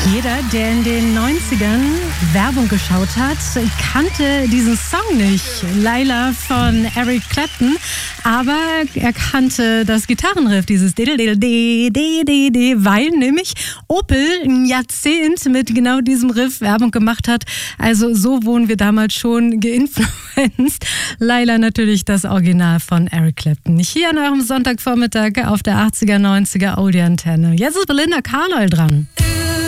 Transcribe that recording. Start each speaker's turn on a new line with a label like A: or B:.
A: Jeder, der in den 90ern Werbung geschaut hat, kannte diesen Song nicht. Laila von Eric Clapton, aber er kannte das Gitarrenriff, dieses weil nämlich Opel ein Jahrzehnt mit genau diesem Riff Werbung gemacht hat. Also so wurden wir damals schon geinfluenced. Laila natürlich das Original von Eric Clapton. Hier an eurem Sonntagvormittag auf der 80er, 90er Oldie Antenne. Jetzt ist Belinda Carlisle dran.